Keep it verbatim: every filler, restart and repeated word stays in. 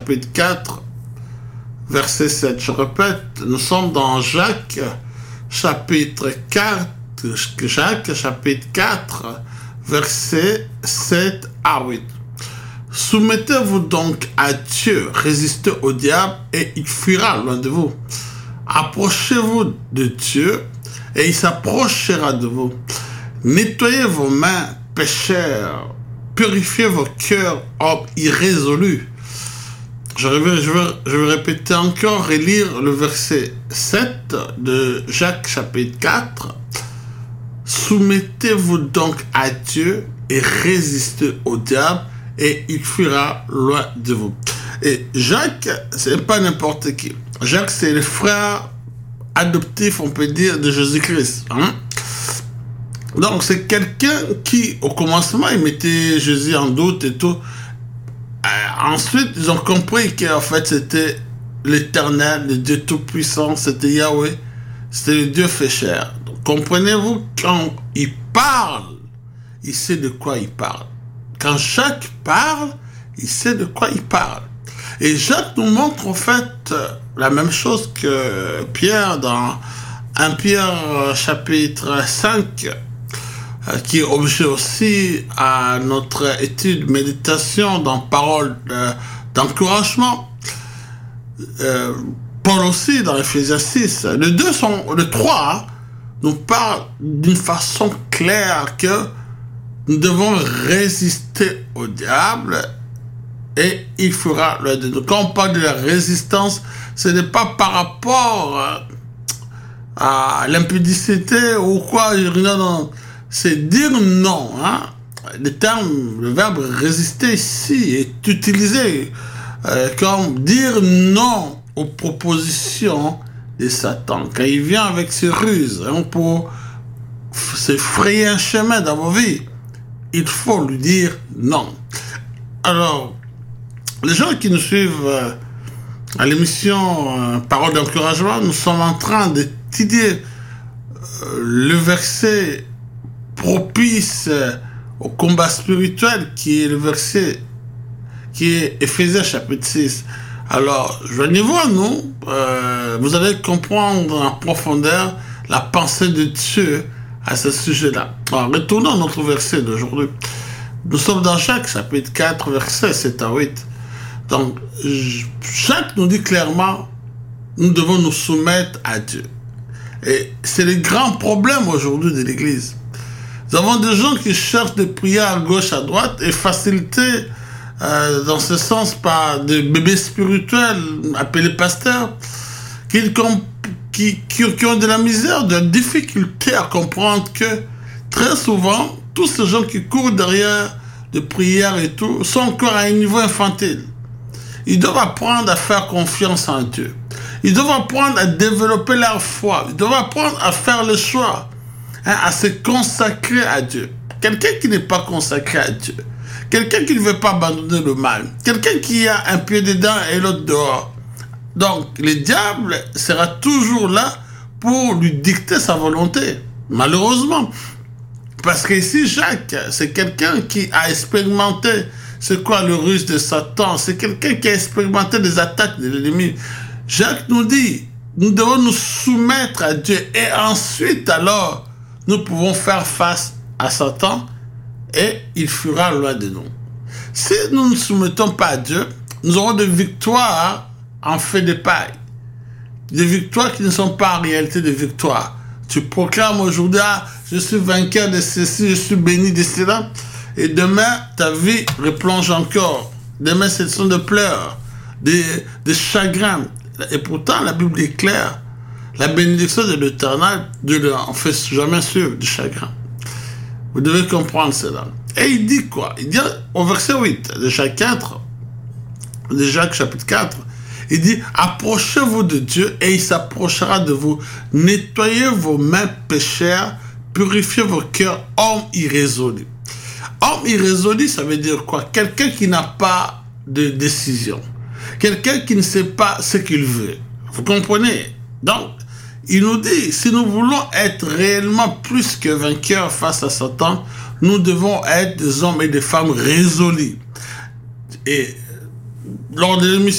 chapitre quatre, verset sept. Je répète, nous sommes dans Jacques, chapitre quatre, Jacques, chapitre quatre, verset sept à huit. Soumettez-vous donc à Dieu, résistez au diable et il fuira loin de vous. Approchez-vous de Dieu et il s'approchera de vous. Nettoyez vos mains, pécheurs, purifiez vos cœurs, hommes irrésolus. Je vais, je, vais, je vais répéter encore et lire le verset sept de Jacques chapitre quatre. Soumettez-vous donc à Dieu et résistez au diable et il fuira loin de vous. Et Jacques, c'est pas n'importe qui. Jacques, c'est le frère adoptif, on peut dire, de Jésus-Christ. Hein? Donc, c'est quelqu'un qui, au commencement, il mettait Jésus en doute et tout. Euh, ensuite, ils ont compris qu'en fait, c'était l'Éternel, le Dieu Tout-Puissant, c'était Yahweh, c'était le Dieu fait chair. Donc, comprenez-vous, quand il parle, il sait de quoi il parle. Quand Jacques parle, il sait de quoi il parle. Et Jacques nous montre en fait la même chose que Pierre dans un Pierre chapitre cinq, qui est objet aussi à notre étude, méditation dans parole d'encouragement. Euh, Paul aussi dans Ephésiens six. Les deux sont, les trois nous parlent d'une façon claire que nous devons résister au diable et il fera le de nous. Quand on parle de la résistance, ce n'est pas par rapport à l'impudicité ou quoi. Non, non. C'est dire non. Hein. Le terme, le verbe résister ici est utilisé euh, comme dire non aux propositions de Satan. Quand il vient avec ses ruses hein, pour se frayer un chemin dans vos vies, il faut lui dire non. Alors, les gens qui nous suivent euh, à l'émission euh, Parole d'encouragement, nous sommes en train d'étudier euh, le verset propice euh, au combat spirituel qui est le verset qui est Ephésiens chapitre six. Alors, joignez-vous à nous, euh, vous allez comprendre en profondeur la pensée de Dieu à ce sujet-là. Alors, retournons à notre verset d'aujourd'hui. Nous sommes dans Jacques, chapitre quatre, versets sept à huit. Donc, Jacques nous dit clairement, nous devons nous soumettre à Dieu. Et c'est le grand problème aujourd'hui de l'Église. Nous avons des gens qui cherchent des prières à gauche, à droite, et facilités euh, dans ce sens par des bébés spirituels appelés pasteurs, qui comprennent Qui, qui, qui ont de la misère, de la difficulté à comprendre que très souvent, tous ces gens qui courent derrière de prières et tout, sont encore à un niveau infantile. Ils doivent apprendre à faire confiance en Dieu. Ils doivent apprendre à développer leur foi. Ils doivent apprendre à faire le choix, hein, à se consacrer à Dieu. Quelqu'un qui n'est pas consacré à Dieu, quelqu'un qui ne veut pas abandonner le mal, quelqu'un qui a un pied dedans et l'autre dehors. Donc, le diable sera toujours là pour lui dicter sa volonté, malheureusement. Parce que ici, Jacques, c'est quelqu'un qui a expérimenté c'est quoi le ruse de Satan, c'est quelqu'un qui a expérimenté des attaques de l'ennemi. Jacques nous dit, nous devons nous soumettre à Dieu et ensuite, alors, nous pouvons faire face à Satan et il fuira loin de nous. Si nous ne nous soumettons pas à Dieu, nous aurons des victoires en fait de paille. Des victoires qui ne sont pas en réalité des victoires. Tu proclames aujourd'hui, ah, je suis vainqueur de ceci, je suis béni de cela. Et demain, ta vie replonge encore. Demain, ce sont des pleurs, des, des chagrins. Et pourtant, la Bible est claire. La bénédiction de l'Éternel, Dieu ne en fait jamais suivre du chagrin. Vous devez comprendre cela. Et il dit quoi? Il dit au verset huit de Jacques quatre, de Jacques chapitre quatre, il dit, approchez-vous de Dieu et il s'approchera de vous. Nettoyez vos mains pécheurs, purifiez vos cœurs, hommes irrésolus. Homme irrésolu, ça veut dire quoi? Quelqu'un qui n'a pas de décision. Quelqu'un qui ne sait pas ce qu'il veut. Vous comprenez? Donc, il nous dit, si nous voulons être réellement plus que vainqueurs face à Satan, nous devons être des hommes et des femmes résolus. Et lors de l'émission,